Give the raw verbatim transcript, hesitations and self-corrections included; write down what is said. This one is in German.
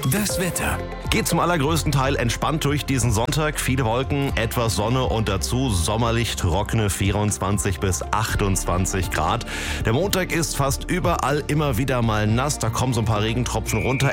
Das Wetter. Geht zum allergrößten Teil entspannt durch diesen Sonntag. Viele Wolken, etwas Sonne und dazu sommerlich trockene vierundzwanzig bis achtundzwanzig Grad. Der Montag ist fast überall immer wieder mal nass. Da kommen so ein paar Regentropfen runter.